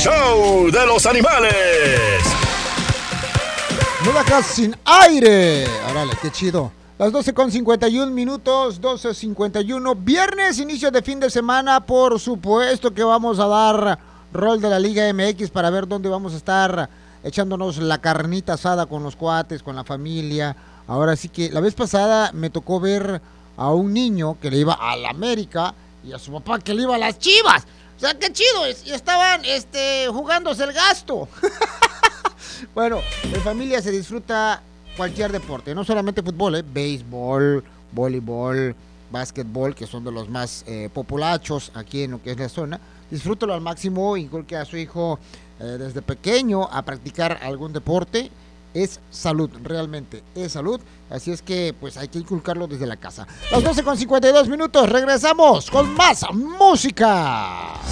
show de los animales. No la casa sin aire. Órale, qué chido. Las 12:51, 12:51. Viernes, inicio de fin de semana. Por supuesto que vamos a dar rol de la Liga MX para ver dónde vamos a estar echándonos la carnita asada con los cuates, con la familia. Ahora sí que la vez pasada me tocó ver a un niño que le iba a la América y a su papá que le iba a las Chivas. O sea, qué chido. Y estaban jugándose el gasto. Bueno, en familia se disfruta cualquier deporte, no solamente fútbol, béisbol, voleibol, básquetbol, que son de los más populachos aquí en lo que es la zona. Disfrútalo al máximo, inculque a su hijo desde pequeño a practicar algún deporte. Es salud, realmente es salud, así es que pues hay que inculcarlo desde la casa. Las 12:52, regresamos con más música.